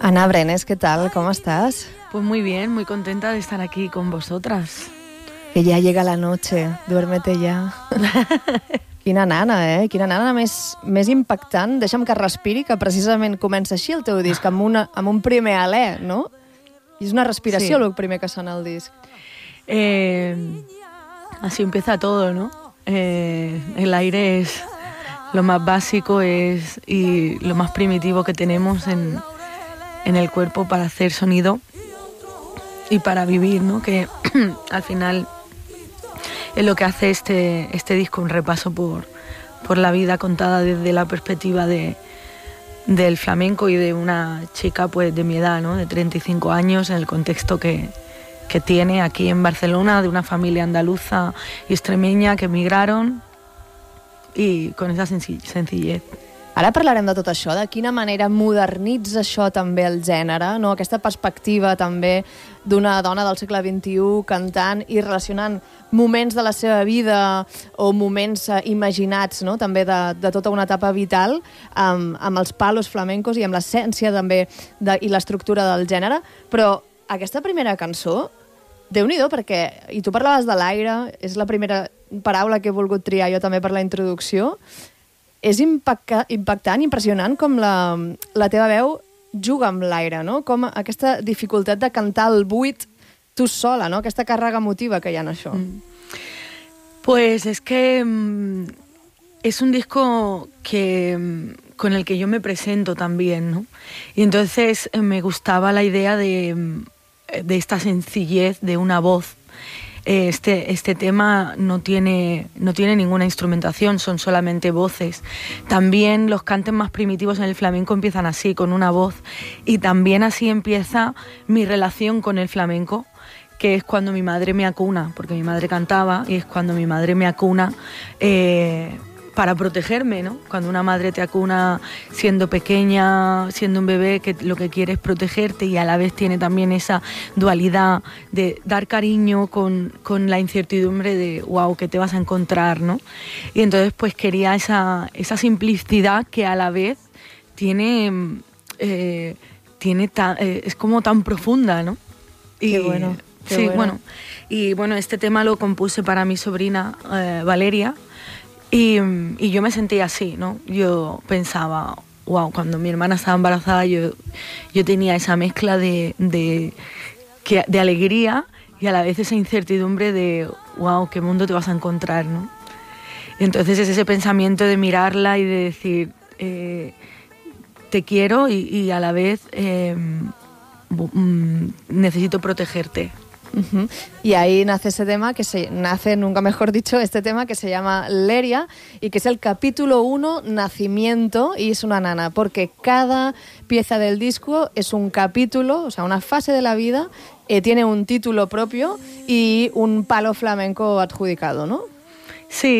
Ana Brenes, ¿qué tal? ¿Cómo estás? Pues muy bien, muy contenta de estar aquí con vosotras. Que ja llega la noche, duérmete ja. Quina nana, Quina nana més impactant. Deixa'm que respiri, que precisament comença així el teu disc, amb un primer alè, no? I és una respiració, sí, el primer que sona al disc. Así empieza todo, ¿no? El aire es lo más básico y lo más primitivo que tenemos en el cuerpo para hacer sonido y para vivir, ¿no? Que al final es lo que hace este disco, un repaso por la vida contada desde la perspectiva del flamenco y de una chica pues de mi edad, ¿no? De 35 años, en el contexto que tiene aquí en Barcelona, de una familia andaluza y extremeña que emigraron y con esa sencillez. Ara parlarem de tot això, de quina manera modernitza això també el gènere, no? Aquesta perspectiva també d'una dona del segle XXI cantant i relacionant moments de la seva vida o moments imaginats, no? També de tota una etapa vital amb els palos flamencos i amb l'essència també i l'estructura del gènere. Però aquesta primera cançó, Déu-n'hi-do, perquè, i tu parlaves de l'aire, és la primera paraula que he volgut triar jo també per la introducció. És impactant, impressionant com la teva veu juga amb l'aire, no? Com aquesta dificultat de cantar el buit tu sola, no? Aquesta càrrega emotiva que hi ha en això. Pues es que es un disco con el que yo me presento también, ¿no? Y entonces me gustaba la idea de esta sencillez de una voz. Este tema no tiene ninguna instrumentación, son solamente voces. También los cantes más primitivos en el flamenco empiezan así, con una voz. Y también así empieza mi relación con el flamenco, que es cuando mi madre me acuna, porque mi madre cantaba, y es cuando mi madre me acuna para protegerme, ¿no? Cuando una madre te acuna siendo pequeña, siendo un bebé, que lo que quiere es protegerte y a la vez tiene también esa dualidad de dar cariño con la incertidumbre de wow, ¿qué te vas a encontrar, ¿no? Y entonces pues quería esa simplicidad que a la vez es como tan profunda, ¿no? Qué bueno. Sí, bueno. Y bueno, este tema lo compuse para mi sobrina Valeria. Y yo me sentía así, ¿no? Yo pensaba, wow, cuando mi hermana estaba embarazada yo tenía esa mezcla de alegría y a la vez esa incertidumbre de, wow, ¿qué mundo te vas a encontrar, ¿no? Y entonces es ese pensamiento de mirarla y de decir, te quiero y a la vez necesito protegerte. Y ahí nace ese tema nunca mejor dicho, este tema que se llama Leria y que es el capítulo 1, Nacimiento, y es una nana, porque cada pieza del disco es un capítulo, o sea, una fase de la vida, tiene un título propio y un palo flamenco adjudicado, ¿no? Sí.